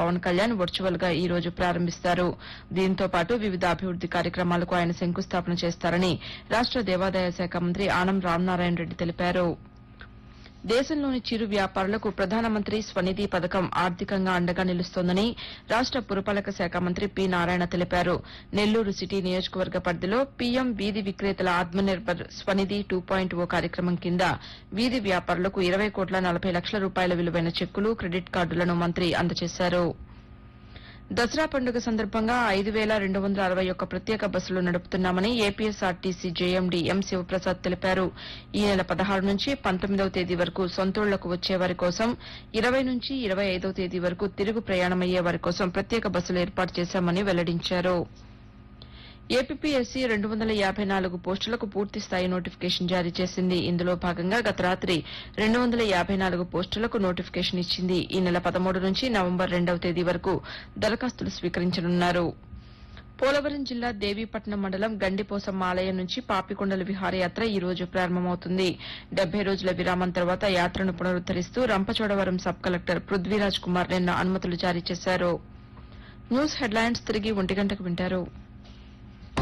Pawan Kalyan virtual గా ఈ రోజు ప్రారంభిస్తారు. దీంతో పాటు వివిధ అభివృద్ది కార్యక్రమాలకు ఆయన శంకుస్థాపన చేస్తారని రాష్ట దేవాదాయ శాఖ మంత్రి ఆనం రామనారాయణ రెడ్డి తెలిపారు. దేశంలోని చిరు వ్యాపారులకు ప్రధానమంత్రి స్వనిధి పథకం ఆర్థికంగా అండగా నిలుస్తోందని రాష్ట పురపాలక శాఖ మంత్రి పి నారాయణ తెలిపారు. నెల్లూరు సిటీ నియోజకవర్గ పరిధిలో పీఎం వీధి విక్రేతల ఆత్మనిర్భర్ స్వనిధి 2.0 కార్యక్రమం కింద వీధి వ్యాపారులకు 20,40,00,000 రూపాయల విలువైన చెక్కులు, క్రెడిట్ కార్డులను మంత్రి అందజేశారు. దసరా పండుగ సందర్భంగా 5,261 ప్రత్యేక బస్సులు నడుపుతున్నామని ఏపీఎస్ఆర్టీసీ జేఎండీ ఎం శివప్రసాద్ తెలిపారు. ఈ నెల 16 నుంచి 19వ తేదీ వరకు సొంతూళ్లకు వచ్చే వారి కోసం, 20 నుంచి 25వ తేదీ వరకు తిరుగు ప్రయాణమయ్యే వారి కోసం ప్రత్యేక బస్సులు ఏర్పాటు చేశామని వెల్లడించారు. ఏపీపీఎస్సీ 254 పోస్టులకు పూర్తిస్థాయి నోటిఫికేషన్ జారీ చేసింది. ఇందులో భాగంగా గత రాత్రి 254 పోస్టులకు నోటిఫికేషన్ ఇచ్చింది. ఈ నెల 13 నుంచి నవంబర్ 2వ తేదీ వరకు దరఖాస్తులు స్వీకరించనున్నారు. పోలవరం జిల్లా దేవీపట్నం మండలం గండిపోసమ్మ ఆలయం నుంచి పాపికొండల విహారయాత్ర ఈ రోజు ప్రారంభమవుతుంది. 70 రోజుల విరామం తర్వాత యాత్రను పునరుద్దరిస్తూ రంపచోడవరం సబ్ కలెక్టర్ పృథ్వీరాజ్ కుమార్ నిన్న అనుమతులు జారీ చేశారు. న్యూస్ హెడ్లైన్స్ తిరిగి 1 గంటకు వింటారు.